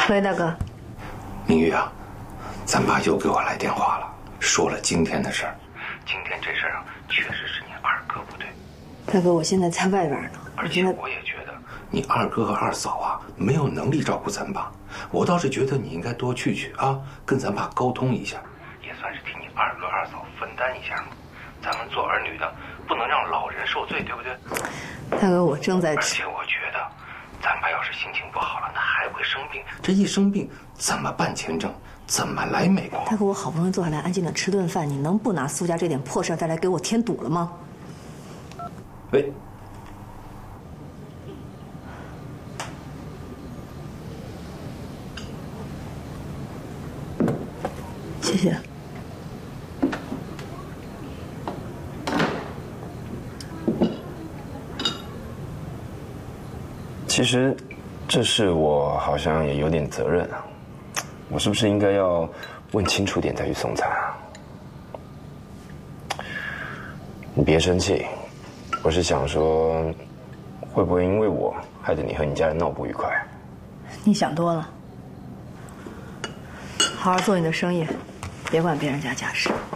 喂，大哥。 明玉啊，咱爸又给我来电话了，说了今天的事儿。今天这事儿啊，确实是你二哥不对。 大哥，我现在在外边呢， 而且我也觉得你二哥和二嫂啊没有能力照顾咱爸，我倒是觉得你应该多去啊，跟咱爸沟通一下，也算是替你二哥二嫂分担一下嘛。咱们做儿女的不能让老人受罪，对不对？ 大哥，我正在吃。而且我觉得，咱爸要是心情不好了，那还会生病。这一生病，怎么办签证？怎么来美国？ 大哥，我好不容易坐下来安静的吃顿饭，你能不拿苏家这点破事再来给我添堵了吗？ 喂。 谢谢。 其实，这事我好像也有点责任啊。我是不是应该要问清楚点再去送餐啊？你别生气，我是想说，会不会因为我害得你和你家人闹不愉快？ 你想多了，好好做你的生意，别管别人家家事。